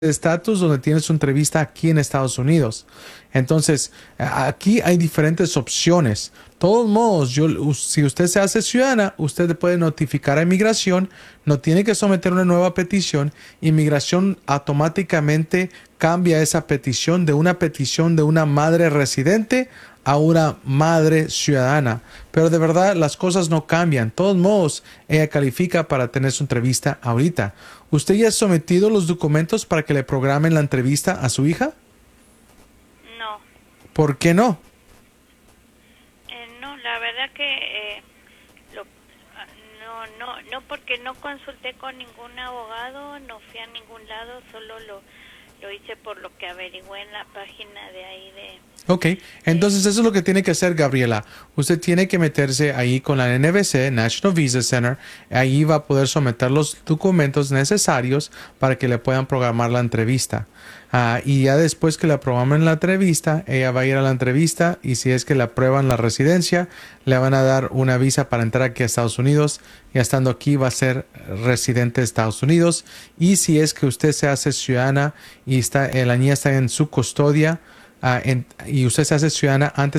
estatus donde tienes su entrevista aquí en Estados Unidos. Entonces, aquí hay diferentes opciones. De todos modos, si usted se hace ciudadana, usted le puede notificar a inmigración, no tiene que someter una nueva petición. Inmigración automáticamente cambia esa petición de una madre residente a una madre ciudadana. Pero de verdad las cosas no cambian. De todos modos, ella califica para tener su entrevista ahorita. ¿Usted ya ha sometido los documentos para que le programen la entrevista a su hija? No, ¿Por qué no? no, la verdad que lo, no, porque no consulté con ningún abogado, no fui a ningún lado, solo lo hice por lo que averigüé en la página de ahí Ok, entonces eso es lo que tiene que hacer Gabriela. Usted tiene que meterse ahí con la NVC, National Visa Center. Ahí va a poder someter los documentos necesarios para que le puedan programar la entrevista. Y ya después que le programen la entrevista, ella va a ir a la entrevista y si es que le aprueban la residencia, le van a dar una visa para entrar aquí a Estados Unidos. Y estando aquí va a ser residente de Estados Unidos. Y si es que usted se hace ciudadana y la niña está en su custodia, y usted se hace ciudadana antes